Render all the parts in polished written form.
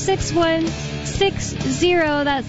603-283-6160. That's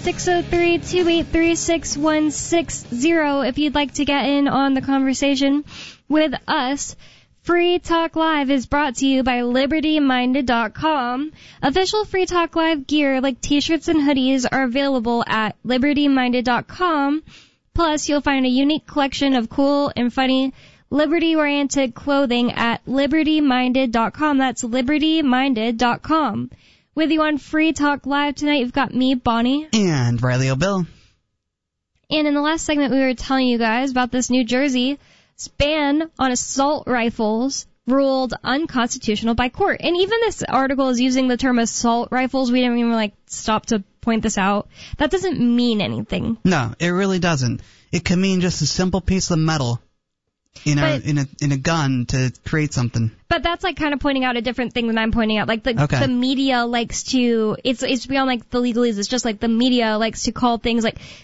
603-283-6160 if you'd like to get in on the conversation with us. Free Talk Live is brought to you by LibertyMinded.com. Official Free Talk Live gear like t-shirts and hoodies are available at LibertyMinded.com. Plus, you'll find a unique collection of cool and funny liberty-oriented clothing at LibertyMinded.com. That's LibertyMinded.com. With you on Free Talk Live tonight, you've got me, Bonnie. And Riley O'Bill. And in the last segment, we were telling you guys about this New Jersey ban on assault rifles ruled unconstitutional by court. And even this article is using the term assault rifles. We didn't even, stop to point this out. That doesn't mean anything. No, it really doesn't. It can mean just a simple piece of metal in a gun to create something. But that's kind of pointing out a different thing than I'm pointing out. The media likes to, it's beyond the legalese. It's just the media likes to call things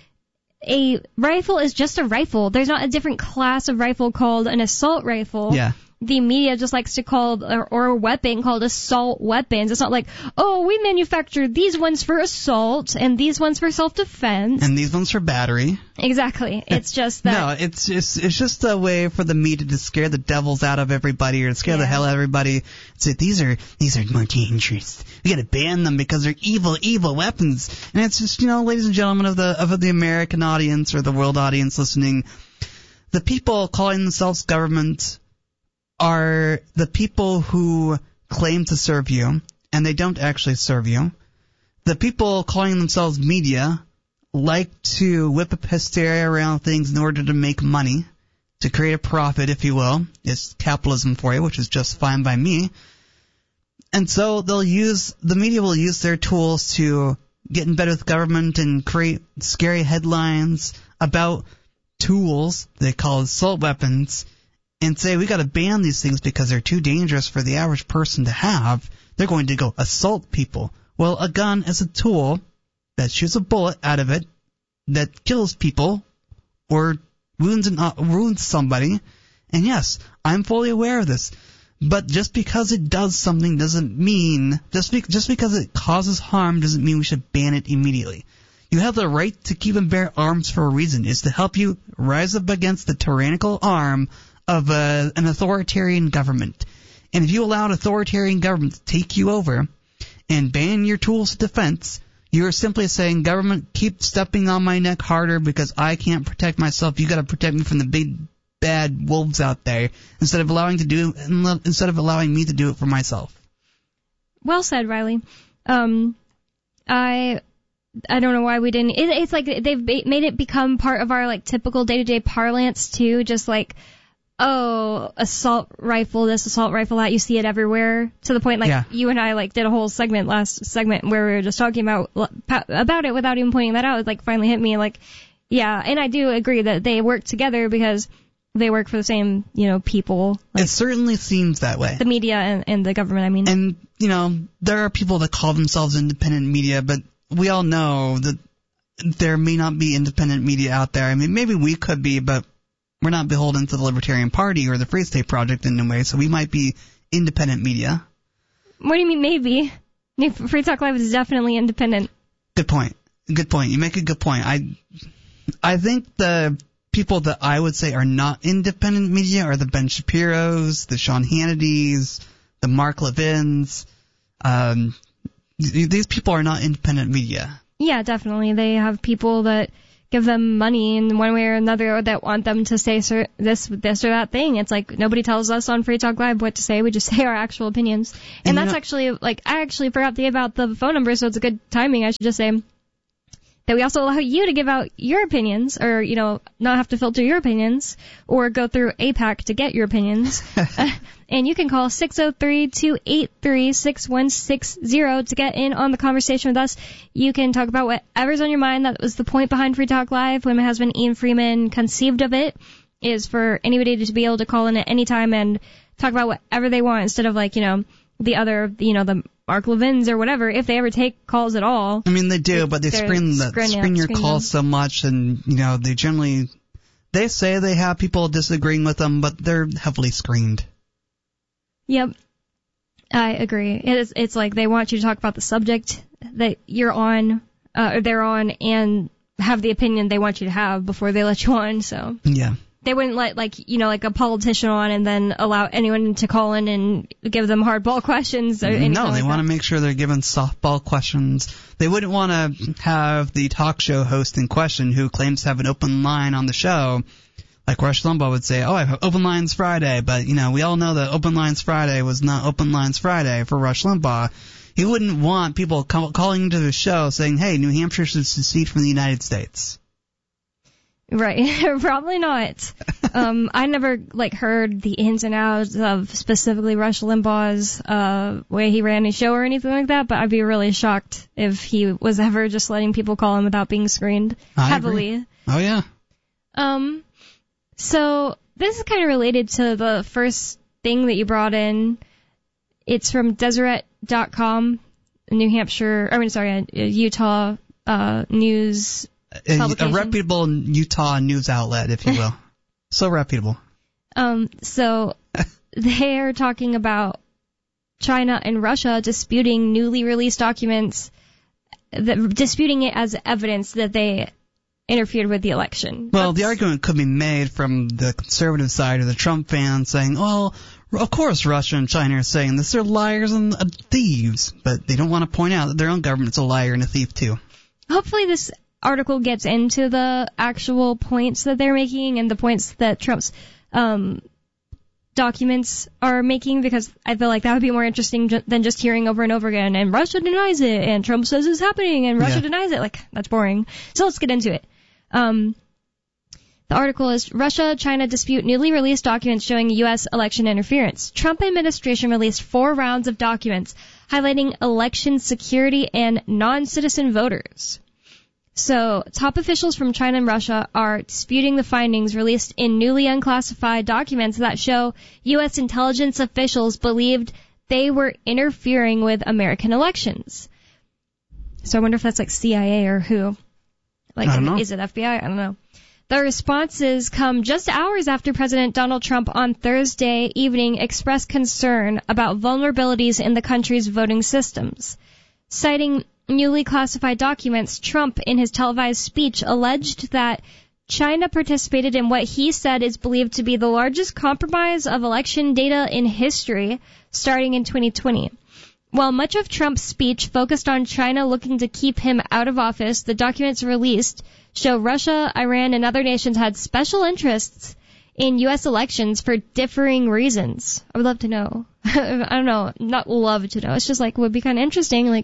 a rifle is just a rifle. There's not a different class of rifle called an assault rifle. Yeah. The media just likes to call or a weapon called assault weapons. It's not we manufacture these ones for assault and these ones for self-defense. And these ones for battery. Exactly. It's just that. No, it's just a way for the media to scare the devils out of everybody or to scare the hell out of everybody. Say these are more dangerous. We got to ban them because they're evil weapons. And it's just, ladies and gentlemen of the American audience or the world audience listening, the people calling themselves government are the people who claim to serve you, and they don't actually serve you. The people calling themselves media like to whip up hysteria around things in order to make money, to create a profit, if you will. It's capitalism for you, which is just fine by me. And so the media will use their tools to get in bed with government and create scary headlines about tools they call assault weapons, and say we got to ban these things because they're too dangerous for the average person to have. They're going to go assault people. Well, a gun is a tool that shoots a bullet out of it that kills people or wounds somebody. And yes, I'm fully aware of this. But just because it does something doesn't mean, just because it causes harm doesn't mean we should ban it immediately. You have the right to keep and bear arms for a reason. It's to help you rise up against the tyrannical arm of an authoritarian government. And if you allow an authoritarian government to take you over and ban your tools of defense, you're simply saying, government, keep stepping on my neck harder because I can't protect myself. You got to protect me from the big bad wolves out there instead of allowing me to do it for myself. Well said, Riley. I don't know why we didn't. It's they've made it become part of our typical day-to-day parlance too, just assault rifle this, assault rifle that. You see it everywhere to the point you and I did a whole last segment where we were just talking about it without even pointing that out. It finally hit me and I do agree that they work together because they work for the same, people. It certainly seems that way. The media and the government, I mean. And, there are people that call themselves independent media, but we all know that there may not be independent media out there. I mean, maybe we could be, but we're not beholden to the Libertarian Party or the Free State Project in a way, so we might be independent media. What do you mean maybe? Free Talk Live is definitely independent. Good point. You make a good point. I think the people that I would say are not independent media are the Ben Shapiros, the Sean Hannitys, the Mark Levins. These people are not independent media. Yeah, definitely. They have people that give them money in one way or another that want them to say this or that thing. It's nobody tells us on Free Talk Live what to say. We just say our actual opinions. And that's actually, I actually forgot to give out the phone number, so it's a good timing. I should just say that we also allow you to give out your opinions or, not have to filter your opinions or go through APAC to get your opinions. And you can call 603-283-6160 to get in on the conversation with us. You can talk about whatever's on your mind. That was the point behind Free Talk Live when my husband Ian Freeman conceived of it, is for anybody to be able to call in at any time and talk about whatever they want instead of the other, the Mark Levins or whatever, if they ever take calls at all. I mean, they do, but they screen your calls so much, and, they say they have people disagreeing with them, but they're heavily screened. Yep. I agree. It's they want you to talk about the subject that you're on, or they're on, and have the opinion they want you to have before they let you on. So yeah. They wouldn't let, like a politician on and then allow anyone to call in and give them hardball questions or anything. No, they want to make sure they're given softball questions. They wouldn't want to have the talk show host in question who claims to have an open line on the show. Like Rush Limbaugh would say, I have Open Lines Friday, but, we all know that Open Lines Friday was not Open Lines Friday for Rush Limbaugh. He wouldn't want people calling into the show saying, hey, New Hampshire should secede from the United States. Right. Probably not. I never, heard the ins and outs of specifically Rush Limbaugh's way he ran his show or anything like that, but I'd be really shocked if he was ever just letting people call him without being screened heavily. Agree. Oh, yeah. So this is kind of related to the first thing that you brought in. It's from Deseret.com, Utah news publication. A reputable Utah news outlet, if you will. So reputable. So they are talking about China and Russia disputing newly released documents, disputing it as evidence that they interfered with the election. Well, the argument could be made from the conservative side or the Trump fans saying, well, of course Russia and China are saying this. They're liars and thieves. But they don't want to point out that their own government's a liar and a thief, too. Hopefully this article gets into the actual points that they're making and the points that Trump's documents are making, because I feel like that would be more interesting than just hearing over and over again, and Russia denies it, and Trump says it's happening, and Russia denies it. That's boring. So let's get into it. The article is Russia, China dispute newly released documents showing U.S. election interference. Trump administration released 4 rounds of documents highlighting election security and non-citizen voters. So, top officials from China and Russia are disputing the findings released in newly unclassified documents that show U.S. intelligence officials believed they were interfering with American elections. So I wonder if that's CIA or who. I don't know. Is it FBI? I don't know. The responses come just hours after President Donald Trump on Thursday evening expressed concern about vulnerabilities in the country's voting systems. Citing newly classified documents, Trump, in his televised speech, alleged that China participated in what he said is believed to be the largest compromise of election data in history, starting in 2020. While much of Trump's speech focused on China looking to keep him out of office, the documents released show Russia, Iran, and other nations had special interests in U.S. elections for differing reasons. I would love to know. I don't know, not love to know. It's just would be kind of interesting,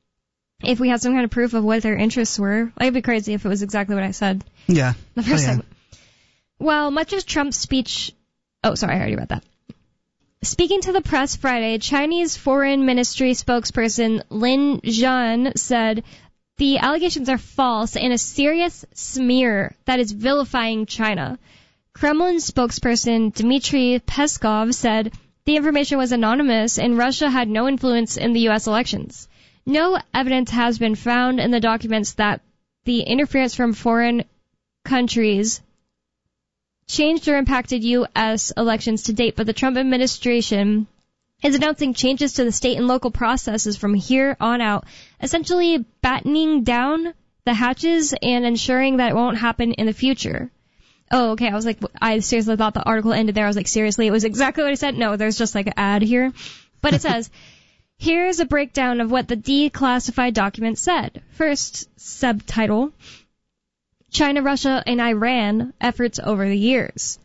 if we had some kind of proof of what their interests were. It'd be crazy if it was exactly what I said. Yeah. The first time. Well, much of Trump's speech... Oh, sorry, I already read that. Speaking to the press Friday, Chinese Foreign Ministry spokesperson Lin Jian said the allegations are false and a serious smear that is vilifying China. Kremlin spokesperson Dmitry Peskov said the information was anonymous and Russia had no influence in the U.S. elections. No evidence has been found in the documents that the interference from foreign countries changed or impacted U.S. elections to date, but the Trump administration is announcing changes to the state and local processes from here on out, essentially battening down the hatches and ensuring that it won't happen in the future. Oh, okay. I seriously thought the article ended there. I was seriously? It was exactly what I said? No, there's just an ad here. But it says, here's a breakdown of what the declassified document said. First, subtitle, China, Russia, and Iran efforts over the years.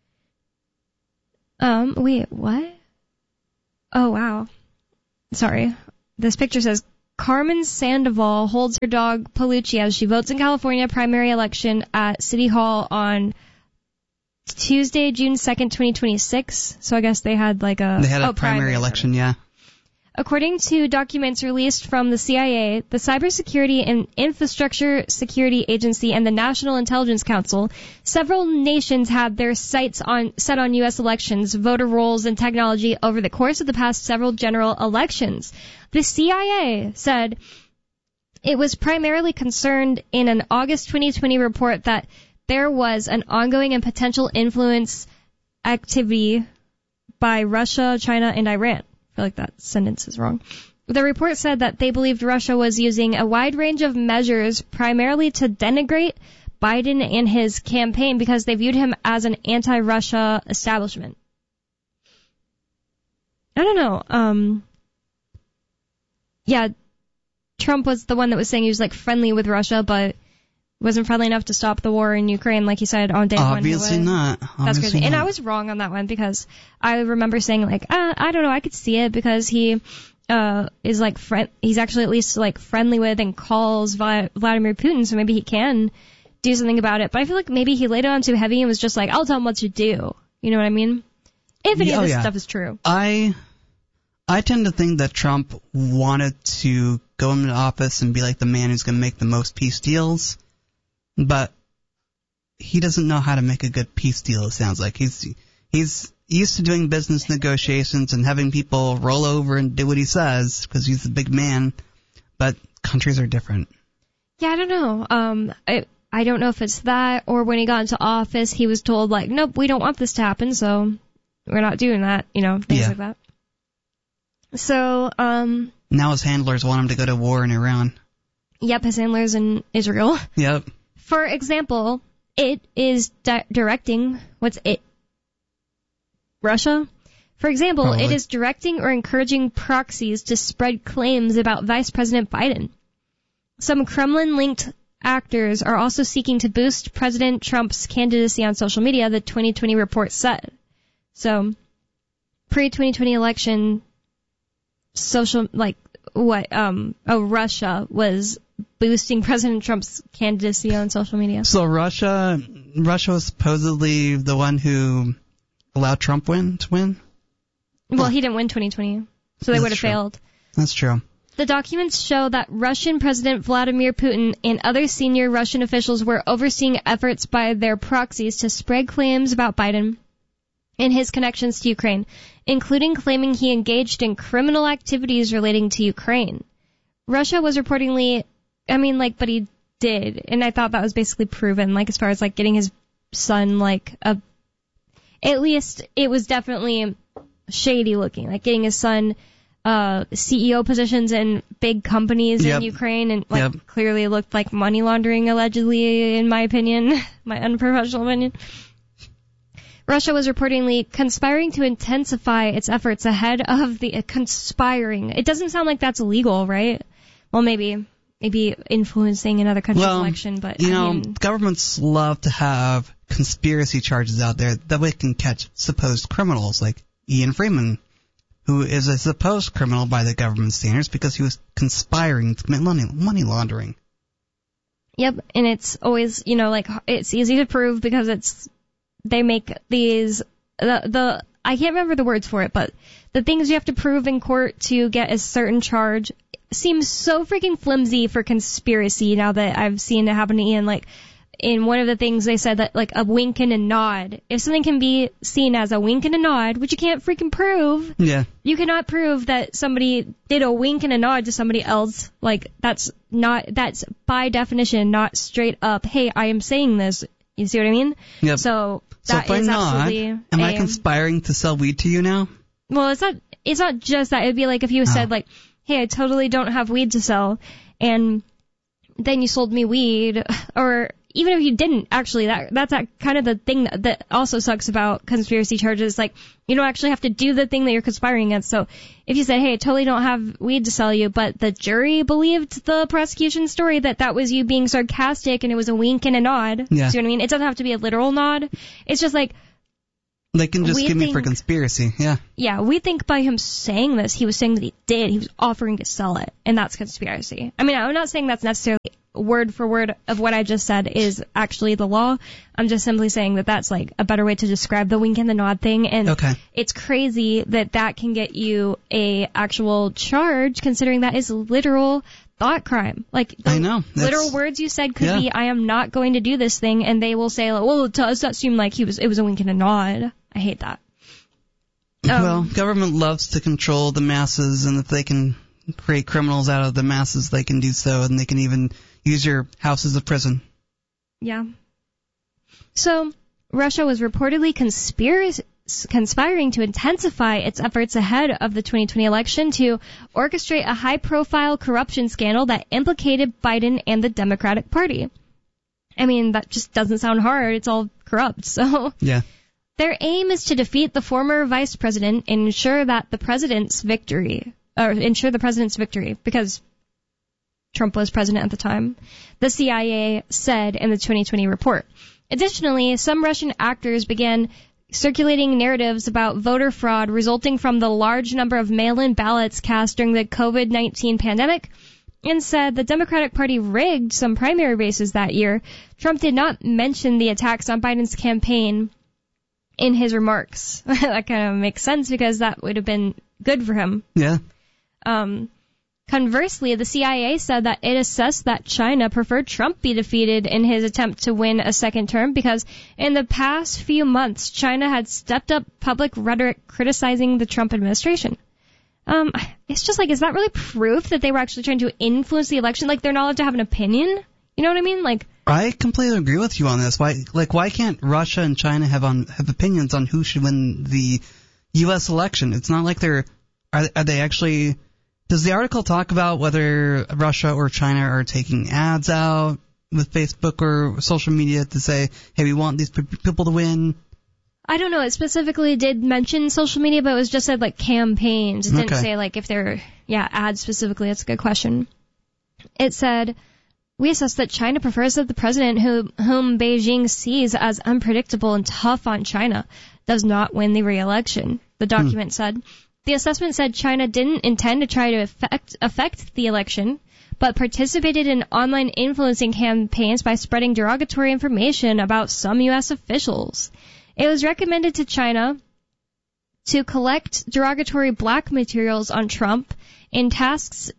Wait, what? Oh, wow. Sorry. This picture says, Carmen Sandoval holds her dog Palucci as she votes in California primary election at City Hall on Tuesday, June 2nd, 2026. So I guess they had They had a primary election, yeah. According to documents released from the CIA, the Cybersecurity and Infrastructure Security Agency, and the National Intelligence Council, several nations had their sights set on U.S. elections, voter rolls, and technology over the course of the past several general elections. The CIA said it was primarily concerned in an August 2020 report that there was an ongoing and potential influence activity by Russia, China, and Iran. I feel like that sentence is wrong. The report said that they believed Russia was using a wide range of measures primarily to denigrate Biden and his campaign because they viewed him as an anti-Russia establishment. I don't know. Yeah, Trump was the one that was saying he was like friendly with Russia, but wasn't friendly enough to stop the war in Ukraine, like he said on day one. Obviously not. That's crazy. And I was wrong on that one because I remember saying like, I don't know, I could see it because he is like he's actually at least like friendly with and calls Vladimir Putin, so maybe he can do something about it. But I feel like maybe he laid it on too heavy and was just like, I'll tell him what to do. You know what I mean? If any of this stuff is true. I tend to think that Trump wanted to go into office and be like the man who's going to make the most peace deals, but he doesn't know how to make a good peace deal, it sounds like. He's used to doing business negotiations and having people roll over and do what he says because he's the big man, but countries are different. Yeah, I don't know. I don't know if it's that or when he got into office, he was told like, nope, we don't want this to happen, so we're not doing that, things like that. So, now his handlers want him to go to war in Iran. Yep, his handlers in Israel. Yep. For example, it is directing, Russia? For example, Probably. It is directing or encouraging proxies to spread claims about Vice President Biden. Some Kremlin-linked actors are also seeking to boost President Trump's candidacy on social media, the 2020 report said. So, pre-2020 election, Russia was boosting President Trump's candidacy on social media. So Russia was supposedly the one who allowed Trump to win? Well, he didn't win 2020, so they would have failed. That's true. The documents show that Russian President Vladimir Putin and other senior Russian officials were overseeing efforts by their proxies to spread claims about Biden and his connections to Ukraine, including claiming he engaged in criminal activities relating to Ukraine. Russia was reportedly, but he did, and I thought that was basically proven, as far as, getting his son, at least it was definitely shady looking, getting his son CEO positions in big companies in Ukraine, and, clearly looked like money laundering, allegedly, in my opinion, my unprofessional opinion. Russia was reportedly conspiring to intensify its efforts ahead of the conspiring. It doesn't sound like that's illegal, right? Well, maybe influencing another country's election, but governments love to have conspiracy charges out there that way can catch supposed criminals like Ian Freeman, who is a supposed criminal by the government standards because he was conspiring to commit money laundering. Yep, and it's always, it's easy to prove because they make these, I can't remember the words for it, but the things you have to prove in court to get a certain charge seems so freaking flimsy for conspiracy now that I've seen it happen to Ian. In one of the things they said that, a wink and a nod. If something can be seen as a wink and a nod, which you can't freaking prove. Yeah. You cannot prove that somebody did a wink and a nod to somebody else. That's by definition not straight up, hey, I am saying this. You see what I mean? Yep. So if I'm not, am I conspiring to sell weed to you now? Well, it's not just that. It would be like if you said, hey, I totally don't have weed to sell, and then you sold me weed, or even if you didn't, actually, that's kind of the thing that also sucks about conspiracy charges. You don't actually have to do the thing that you're conspiring against. So if you said, hey, I totally don't have weed to sell you, but the jury believed the prosecution story that was you being sarcastic and it was a wink and a nod. Yeah. See what I mean? It doesn't have to be a literal nod. It's just they can just give me for conspiracy, yeah. Yeah, we think by him saying this, he was saying that he did. He was offering to sell it, and that's conspiracy. I'm not saying that's necessarily word for word of what I just said is actually the law. I'm just simply saying that that's a better way to describe the wink and the nod thing. And It's crazy that can get you a actual charge, considering that is literal thought crime. I know. Literal words you said could be, I am not going to do this thing, and they will say, well, to us that seemed like it was a wink and a nod. I hate that. Government loves to control the masses, and if they can create criminals out of the masses, they can do so, and they can even use your house as a prison. Yeah. So, Russia was reportedly conspiring to intensify its efforts ahead of the 2020 election to orchestrate a high-profile corruption scandal that implicated Biden and the Democratic Party. I mean, that just doesn't sound hard. It's all corrupt, so... Yeah. Their aim is to defeat the former vice president and ensure the president's victory, because Trump was president at the time, the CIA said in the 2020 report. Additionally, some Russian actors began circulating narratives about voter fraud resulting from the large number of mail-in ballots cast during the COVID-19 pandemic, and said the Democratic Party rigged some primary races that year. Trump did not mention the attacks on Biden's campaign in his remarks. That kind of makes sense because that would have been good for him. Yeah. Conversely, the CIA said that it assessed that China preferred Trump be defeated in his attempt to win a second term because in the past few months, China had stepped up public rhetoric criticizing the Trump administration. It's just like, is that really proof that they were actually trying to influence the election? Like, they're not allowed to have an opinion? You know what I mean? Like, I completely agree with you on this. Why can't Russia and China have opinions on who should win the U.S. election? It's not like are they actually... Does the article talk about whether Russia or China are taking ads out with Facebook or social media to say, hey, we want these people to win? I don't know. It specifically did mention social media, but it was just said, like, campaigns. It didn't say, like, if they're, ads specifically. That's a good question. It said, we assess that China prefers that the president whom Beijing sees as unpredictable and tough on China does not win the re-election, the document said. The assessment said China didn't intend to try to affect the election, but participated in online influencing campaigns by spreading derogatory information about some U.S. officials. It was recommended to China to collect derogatory black materials on Trump and tasked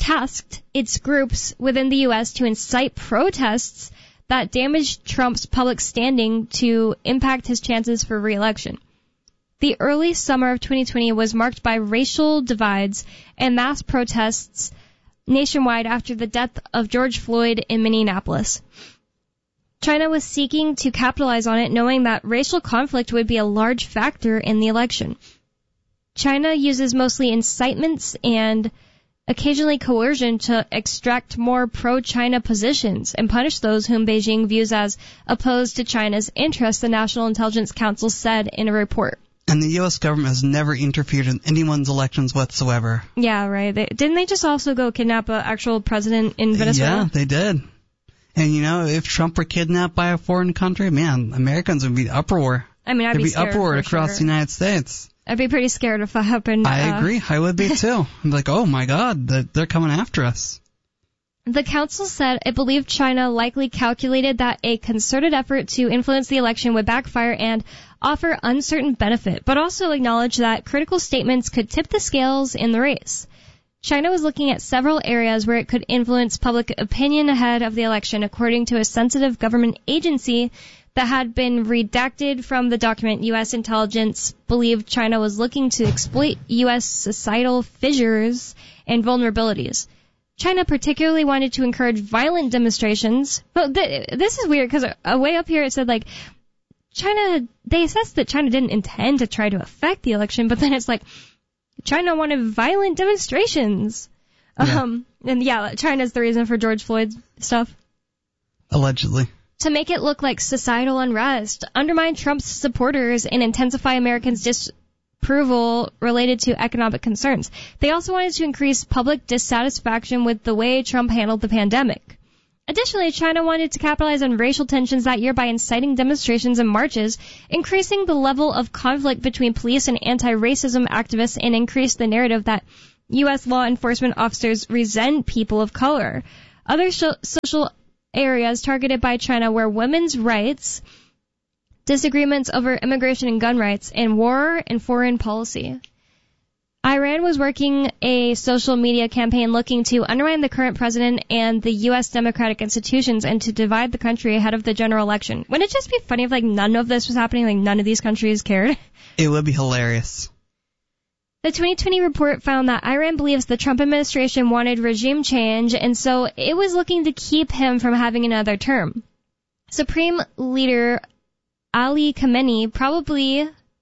its groups within the U.S. to incite protests that damaged Trump's public standing to impact his chances for re-election. The early summer of 2020 was marked by racial divides and mass protests nationwide after the death of George Floyd in Minneapolis. China was seeking to capitalize on it, knowing that racial conflict would be a large factor in the election. China uses mostly incitements and occasionally coercion to extract more pro-China positions and punish those whom Beijing views as opposed to China's interests, the National Intelligence Council said in a report. And the U.S. government has never interfered in anyone's elections whatsoever. Yeah, right. Didn't they just also go kidnap an actual president in Venezuela? Yeah, they did. And, if Trump were kidnapped by a foreign country, man, Americans would be uproar. I mean, I'd be scared. There'd be uproar across the United States. I'd be pretty scared if that happened. I agree. I would be, too. I'm like, oh, my God, they're coming after us. The council said it believed China likely calculated that a concerted effort to influence the election would backfire and offer uncertain benefit, but also acknowledged that critical statements could tip the scales in the race. China was looking at several areas where it could influence public opinion ahead of the election, according to a sensitive government agency that had been redacted from the document. U.S. intelligence believed China was looking to exploit U.S. societal fissures and vulnerabilities. China particularly wanted to encourage violent demonstrations. Well, this is weird because way up here it said, like, they assessed that China didn't intend to try to affect the election, but then it's like, China wanted violent demonstrations. Yeah. China's the reason for George Floyd's stuff. Allegedly. To make it look like societal unrest, undermine Trump's supporters, and intensify Americans' disapproval related to economic concerns. They also wanted to increase public dissatisfaction with the way Trump handled the pandemic. Additionally, China wanted to capitalize on racial tensions that year by inciting demonstrations and marches, increasing the level of conflict between police and anti-racism activists, and increase the narrative that U.S. law enforcement officers resent people of color. Other social areas targeted by China were women's rights, disagreements over immigration and gun rights, and war and foreign policy. Iran was working a social media campaign looking to undermine the current president and the U.S. democratic institutions and to divide the country ahead of the general election. Wouldn't it just be funny if, like, none of this was happening, like, none of these countries cared? It would be hilarious. The 2020 report found that Iran believes the Trump administration wanted regime change, and so it was looking to keep him from having another term. Supreme Leader Ali Khamenei probably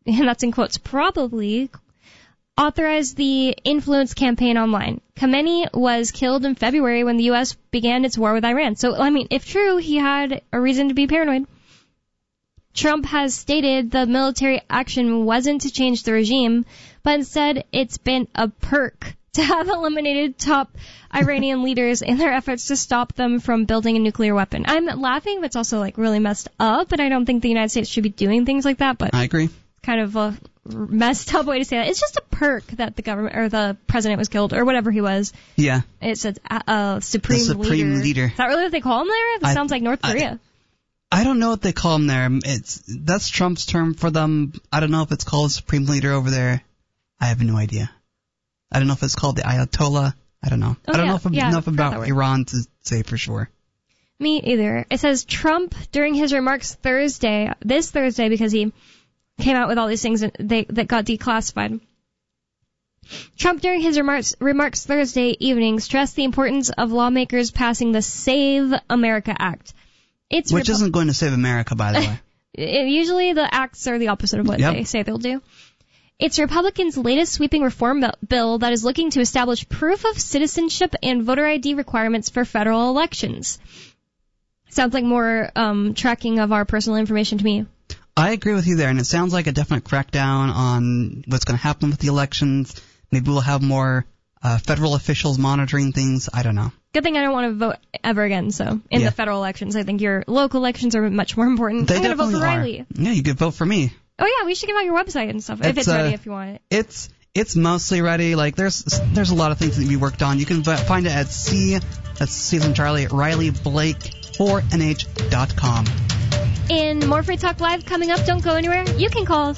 and that's in quotes, probably authorized the influence campaign online. Khamenei was killed in February when the U.S. began its war with Iran. So, I mean, if true, he had a reason to be paranoid. Trump has stated the military action wasn't to change the regime, but instead it's been a perk to have eliminated top Iranian leaders in their efforts to stop them from building a nuclear weapon. I'm laughing, but it's also like really messed up, and I don't think the United States should be doing things like that, but I agree. Kind of a messed up way to say that. It's just a perk that the government or the president was killed or whatever he was. Yeah. It's a supreme leader. Is that really what they call him there? That sounds like North Korea. I don't know what they call him there. That's Trump's term for them. I don't know if it's called a supreme leader over there. I have no idea. I don't know if it's called the Ayatollah. I don't know. I don't know enough about Iran to say for sure. Me either. It says Trump during his remarks this Thursday, because he came out with all these things that got declassified. Trump during his remarks Thursday evening stressed the importance of lawmakers passing the Save America Act. Which isn't going to save America, by the way. Usually the acts are the opposite of what they say they'll do. It's Republicans' latest sweeping reform bill that is looking to establish proof of citizenship and voter ID requirements for federal elections. Sounds like more tracking of our personal information to me. I agree with you there, and it sounds like a definite crackdown on what's going to happen with the elections. Maybe we'll have more federal officials monitoring things. I don't know. Good thing I don't want to vote ever again, so in the federal elections. I think your local elections are much more important. They I'm going to vote for are. Riley. Yeah, you could vote for me. Oh, yeah, we should give out your website and stuff, if it's ready, if you want it. It's mostly ready. Like, there's a lot of things that we worked on. You can find it at that's C from Charlie, RileyBlake4nh.com. In more Free Talk Live coming up, don't go anywhere. You can call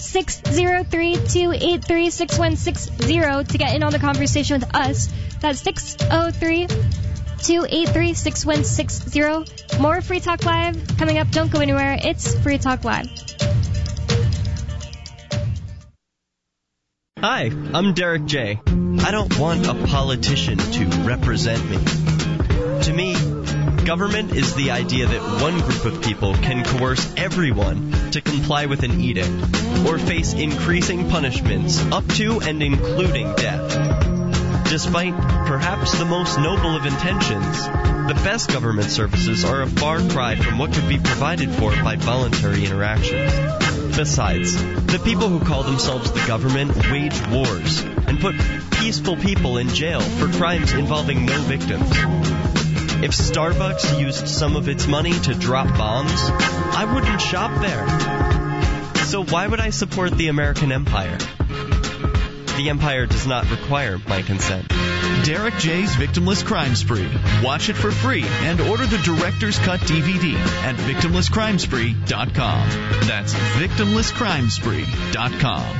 603-283-6160 to get in on the conversation with us. That's 603-283-6160. More Free Talk Live coming up. Don't go anywhere. It's Free Talk Live. Hi, I'm Derek J. I don't want a politician to represent me. To me, government is the idea that one group of people can coerce everyone to comply with an edict or face increasing punishments up to and including death. Despite perhaps the most noble of intentions, the best government services are a far cry from what could be provided for by voluntary interactions. Besides, the people who call themselves the government wage wars and put peaceful people in jail for crimes involving no victims. If Starbucks used some of its money to drop bombs, I wouldn't shop there. So why would I support the American empire? The empire does not require my consent. Derek J's Victimless Crime Spree. Watch it for free and order the Director's Cut DVD at victimlesscrimespree.com. That's victimlesscrimespree.com.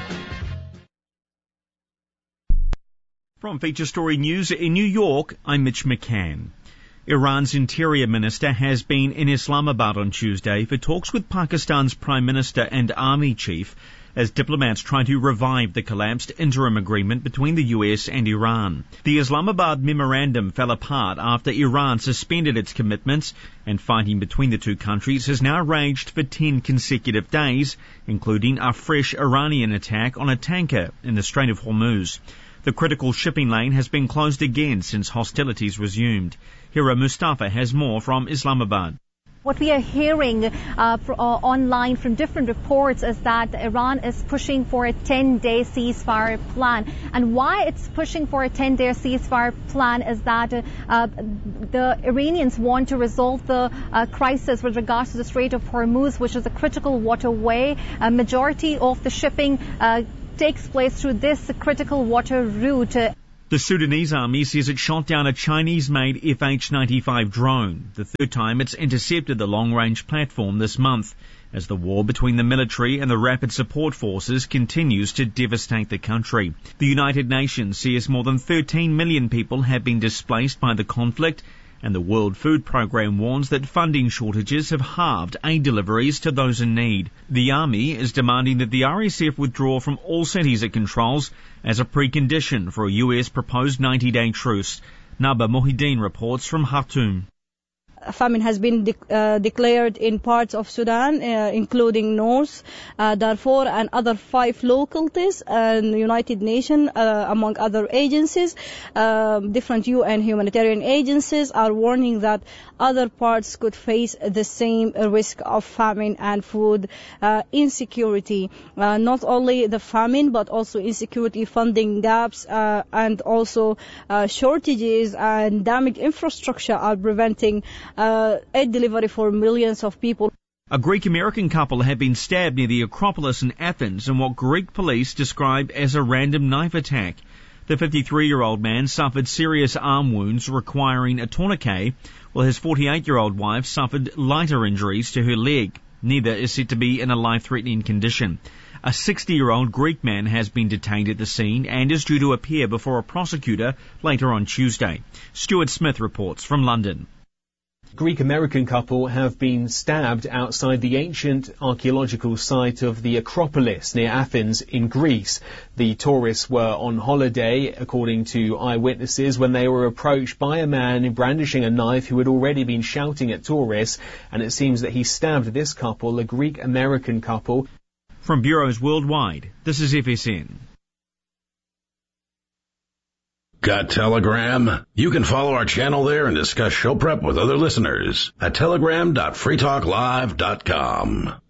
From Feature Story News in New York, I'm Mitch McCann. Iran's Interior Minister has been in Islamabad on Tuesday for talks with Pakistan's Prime Minister and Army Chief as diplomats try to revive the collapsed interim agreement between the US and Iran. The Islamabad memorandum fell apart after Iran suspended its commitments, and fighting between the two countries has now raged for 10 consecutive days, including a fresh Iranian attack on a tanker in the Strait of Hormuz. The critical shipping lane has been closed again since hostilities resumed. Hira Mustafa has more from Islamabad. What we are hearing online from different reports is that Iran is pushing for a 10-day ceasefire plan. And why it's pushing for a 10-day ceasefire plan is that the Iranians want to resolve the crisis with regards to the Strait of Hormuz, which is a critical waterway. A majority of the shipping takes place through this critical water route. The Sudanese army says it shot down a Chinese-made FH-95 drone, the third time it's intercepted the long-range platform this month, as the war between the military and the Rapid Support Forces continues to devastate the country. The United Nations says more than 13 million people have been displaced by the conflict, and the World Food Programme warns that funding shortages have halved aid deliveries to those in need. The army is demanding that the RSF withdraw from all cities it controls as a precondition for a US proposed 90-day truce. Naba Mohideen reports from Khartoum. famine has been declared in parts of Sudan, including North Darfur and other 5 localities, and the United Nations, among other agencies. Different UN humanitarian agencies are warning that other parts could face the same risk of famine and food insecurity. Not only the famine, but also insecurity, funding gaps, and also shortages and damaged infrastructure are preventing aid delivery for millions of people. A Greek-American couple have been stabbed near the Acropolis in Athens in what Greek police described as a random knife attack. The 53-year-old man suffered serious arm wounds requiring a tourniquet, while his 48-year-old wife suffered lighter injuries to her leg. Neither is said to be in a life-threatening condition. A 60-year-old Greek man has been detained at the scene and is due to appear before a prosecutor later on Tuesday. Stuart Smith reports from London. Greek-American couple have been stabbed outside the ancient archaeological site of the Acropolis near Athens in Greece. The tourists were on holiday, according to eyewitnesses, when they were approached by a man brandishing a knife who had already been shouting at tourists, and it seems that he stabbed this couple, a Greek-American couple. From bureaus worldwide, this is FSN. Got Telegram? You can follow our channel there and discuss show prep with other listeners at telegram.freetalklive.com.